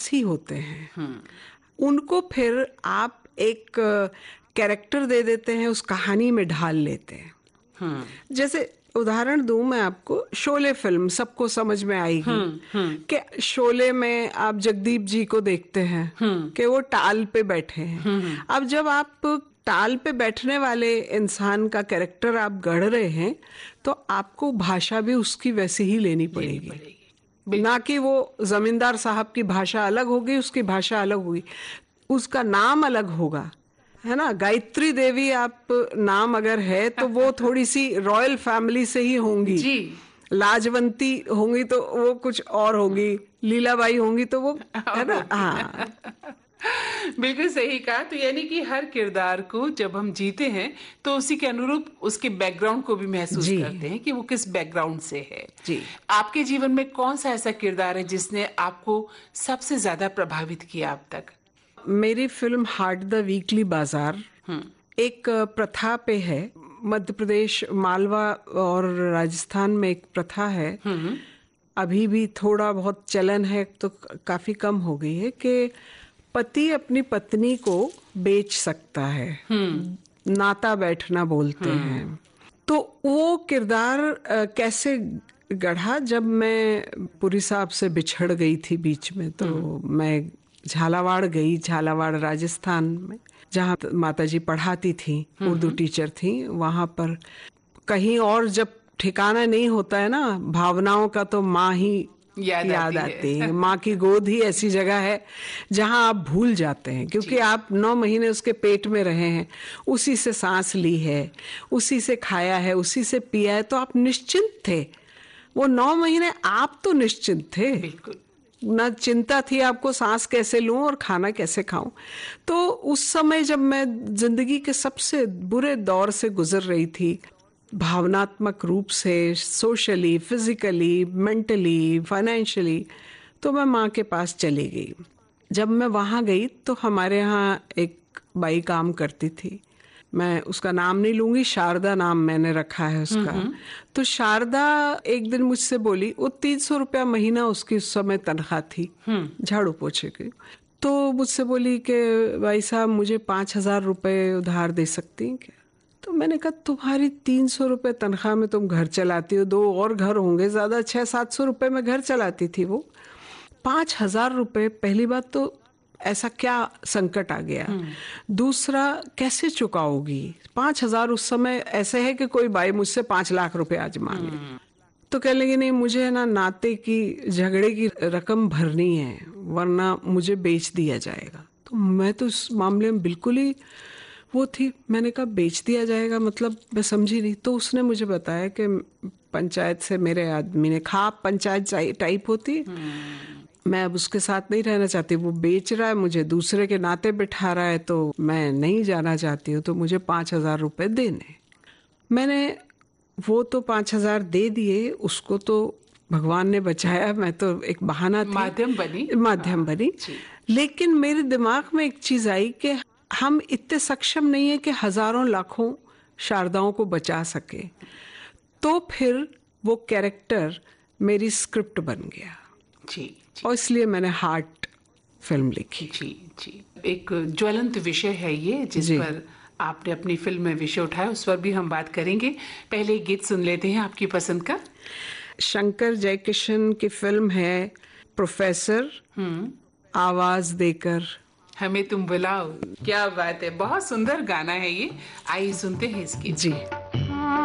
Cast ही होते हैं, उनको फिर आप एक कैरेक्टर दे देते हैं, उस कहानी में ढाल लेते हैं। जैसे उदाहरण दूं मैं आपको, शोले फिल्म सबको समझ में आएगी कि शोले में आप जगदीप जी को देखते हैं कि वो टाल पे बैठे हैं। अब जब आप टाल पे बैठने वाले इंसान का कैरेक्टर आप गढ़ रहे हैं तो आपको भाषा भी उसकी वैसे ही लेनी पड़ेगी, ना कि वो जमींदार साहब की भाषा अलग होगी, उसकी भाषा अलग होगी, उसका नाम अलग होगा, है ना। गायत्री देवी आप नाम अगर है तो वो थोड़ी सी रॉयल फैमिली से ही होंगी जी। लाजवंती होंगी तो वो कुछ और होंगी, लीलाबाई होंगी तो वो, है ना। हाँ बिल्कुल सही कहा। तो यानी कि हर किरदार को जब हम जीते हैं तो उसी के अनुरूप उसके बैकग्राउंड को भी महसूस करते हैं कि वो किस बैकग्राउंड से है जी। आपके जीवन में कौन सा ऐसा किरदार है जिसने आपको सबसे ज्यादा प्रभावित किया अब तक? मेरी फिल्म हार्ट द वीकली बाजार एक प्रथा पे है। मध्य प्रदेश, मालवा और राजस्थान में एक प्रथा है, अभी भी थोड़ा बहुत चलन है, तो काफी कम हो गई है, कि पति अपनी पत्नी को बेच सकता है, नाता बैठना बोलते हैं। तो वो किरदार कैसे गढ़ा, जब मैं पुरी साहब से बिछड़ गई थी बीच में, तो मैं झालावाड़ गई, झालावाड़ राजस्थान में, जहाँ माताजी पढ़ाती थी, उर्दू टीचर थी। वहां पर कहीं और जब ठिकाना नहीं होता है ना भावनाओं का, तो माँ ही याद आती है। माँ की गोद ही ऐसी जगह है जहां आप भूल जाते हैं, क्योंकि आप 9 महीने उसके पेट में रहे हैं, उसी से सांस ली है, उसी से खाया है, उसी से पिया है, तो आप निश्चिंत थे। वो 9 महीने आप तो निश्चिंत थे, बिल्कुल ना चिंता थी आपको सांस कैसे लूं और खाना कैसे खाऊं। तो उस समय जब मैं जिंदगी के सबसे बुरे दौर से गुजर रही थी, भावनात्मक रूप से, सोशली, फिजिकली, मेंटली, फाइनेंशियली, तो मैं माँ के पास चली गई। जब मैं वहां गई तो हमारे यहाँ एक बाई काम करती थी, मैं उसका नाम नहीं लूंगी, शारदा नाम मैंने रखा है उसका। तो शारदा एक दिन मुझसे बोली, वो 300 रुपया महीना उसकी उस समय तनख्वाह थी झाड़ू पोछे की। तो मुझसे बोली कि भाई साहब मुझे 5,000 रुपए उधार दे सकती हैं क्या? तो मैंने कहा तुम्हारी 300 रुपए तनख्वाह में तुम घर चलाती हो, 2 और घर होंगे, ज्यादा 600-700 रुपए में घर चलाती थी वो। 5,000 रुपए, पहली बात तो ऐसा क्या संकट आ गया, दूसरा कैसे चुकाओगी? 5,000 उस समय ऐसे है कि कोई भाई मुझसे 5 लाख रुपए आज मांगे। तो कह लेंगे नहीं, मुझे ना नाते की झगड़े की रकम भरनी है, वरना मुझे बेच दिया जाएगा। तो मैं तो इस मामले में बिल्कुल ही वो थी, मैंने कहा बेच दिया जाएगा मतलब, मैं समझी नहीं। तो उसने मुझे बताया कि पंचायत से मेरे आदमी ने, खाप पंचायत टाइप होती है, मैं अब उसके साथ नहीं रहना चाहती, वो बेच रहा है, मुझे दूसरे के नाते बिठा रहा है, तो मैं नहीं जाना चाहती हूँ, तो मुझे 5,000 रुपए देने। मैंने वो तो 5,000 दे दिए, उसको तो भगवान ने बचाया, मैं तो एक बहाना थी, माध्यम बनी। लेकिन मेरे दिमाग में एक चीज आई कि हम इतने सक्षम नहीं है कि हजारों लाखों शारदाओं को बचा सके। तो फिर वो कैरेक्टर मेरी स्क्रिप्ट बन गया जी। और इसलिए मैंने हार्ट फिल्म लिखी। जी। एक ज्वलंत विषय है ये, जिस पर आपने अपनी फिल्म में विषय उठाया, उस पर भी हम बात करेंगे। पहले गीत सुन लेते हैं आपकी पसंद का। शंकर जयकिशन की फिल्म है प्रोफेसर, आवाज देकर हमें तुम बुलाओ। क्या बात है, बहुत सुंदर गाना है ये। आइए सुनते हैं इस गीत जी।